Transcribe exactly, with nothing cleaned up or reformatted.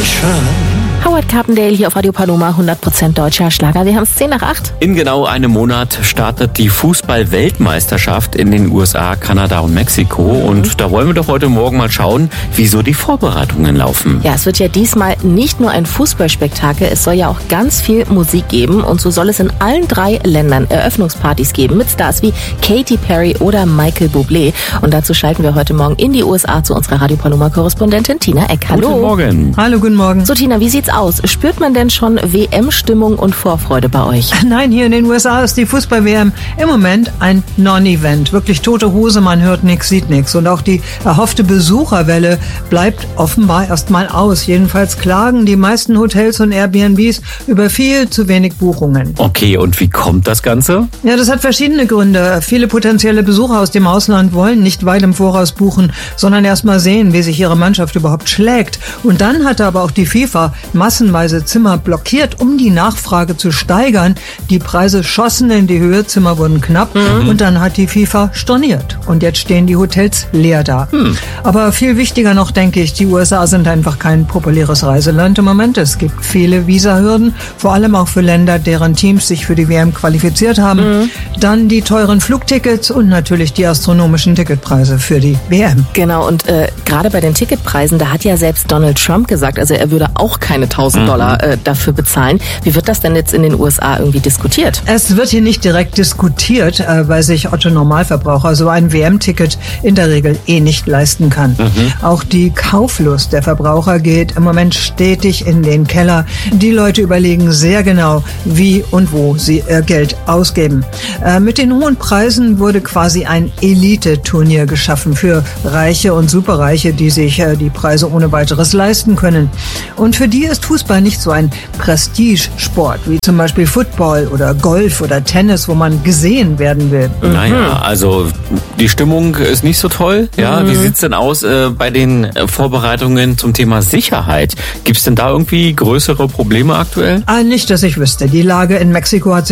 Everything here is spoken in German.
Howard Carpendale hier auf Radio Paloma, hundert Prozent deutscher Schlager. Wir haben es zehn nach acht. In genau einem Monat startet die Fußball-Weltmeisterschaft in den U S A, Kanada und Mexiko. Mhm. Und da wollen wir doch heute Morgen mal schauen, wie so die Vorbereitungen laufen. Ja, es wird ja diesmal nicht nur ein Fußballspektakel, es soll ja auch ganz viel Musik geben. Und so soll es in allen drei Ländern Eröffnungspartys geben mit Stars wie Katy Perry oder Michael Bublé. Und dazu schalten wir heute Morgen in die U S A zu unserer Radio Paloma-Korrespondentin Tina Eck. Hallo. Guten Morgen. Hallo, guten Morgen. So Tina, wie sieht's aus? Spürt man denn schon W M-Stimmung und Vorfreude bei euch? Nein, hier in den U S A ist die Fußball-W M im Moment ein Non-Event. Wirklich tote Hose, man hört nichts, sieht nichts. Und auch die erhoffte Besucherwelle bleibt offenbar erstmal aus. Jedenfalls klagen die meisten Hotels und Airbnbs über viel zu wenig Buchungen. Okay, und wie kommt das Ganze? Ja, das hat verschiedene Gründe. Viele potenzielle Besucher aus dem Ausland wollen nicht weit im Voraus buchen, sondern erst mal sehen, wie sich ihre Mannschaft überhaupt schlägt. Und dann hatte aber auch die FIFA massenweise Zimmer blockiert, um die Nachfrage zu steigern. Die Preise schossen in die Höhe, Zimmer wurden knapp mhm. und dann hat die FIFA storniert. Und jetzt stehen die Hotels leer da. Mhm. Aber viel wichtiger noch, denke ich, die U S A sind einfach kein populäres Reiseland im Moment. Es gibt viele Visahürden, vor allem auch für Länder, deren Teams sich für die W M qualifiziert haben. Mhm. Dann die teuren Flugtickets und natürlich die astronomischen Ticketpreise für die W M. Genau, und äh, gerade bei den Ticketpreisen, da hat ja selbst Donald Trump gesagt, also er würde auch keine tausend Dollar äh, dafür bezahlen. Wie wird das denn jetzt in den U S A irgendwie diskutiert? Es wird hier nicht direkt diskutiert, äh, weil sich Otto Normalverbraucher so ein W M-Ticket in der Regel eh nicht leisten kann. Mhm. Auch die Kauflust der Verbraucher geht im Moment stetig in den Keller. Die Leute überlegen sehr genau, wie und wo sie ihr Geld ausgeben. Äh, mit den hohen Preisen wurde quasi ein Elite-Turnier geschaffen für Reiche und Superreiche, die sich äh, die Preise ohne weiteres leisten können. Und für die ist Fußball nicht so ein Prestigesport, wie zum Beispiel Football oder Golf oder Tennis, wo man gesehen werden will. Naja, also die Stimmung ist nicht so toll. Ja, mhm. Wie sieht's denn aus äh, bei den Vorbereitungen zum Thema Sicherheit? Gibt's denn da irgendwie größere Probleme aktuell? Ah, nicht, dass ich wüsste. Die Lage in Mexiko hat sich